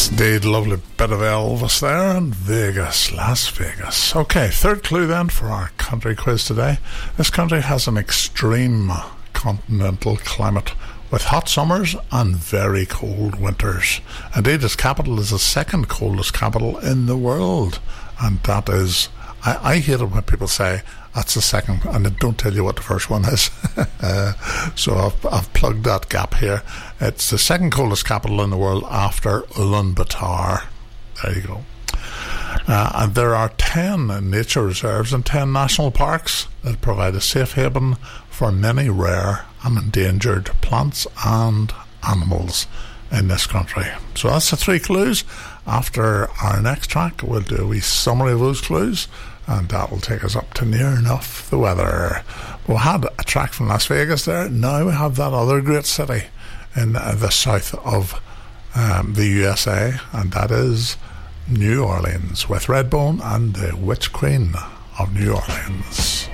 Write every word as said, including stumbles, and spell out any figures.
Yes, indeed, lovely bit of Elvis there, and Vegas, Las Vegas. Okay, third clue then for our country quiz today. This country has an extreme continental climate with hot summers and very cold winters. Indeed, its capital is the second coldest capital in the world, and that is, I, I hate it when people say that's the second and they don't tell you what the first one is. uh, so I've, I've plugged that gap here. It's the second coldest capital in the world after Ulaanbaatar. There you go. Uh, and there are ten nature reserves and ten national parks that provide a safe haven for many rare and endangered plants and animals in this country. So that's the three clues. After our next track, we'll do a wee summary of those clues, and that will take us up to near enough the weather. We had a track from Las Vegas there. Now we have that other great city in uh, the south of um, the U S A, and that is New Orleans, with Redbone and the Witch Queen of New Orleans.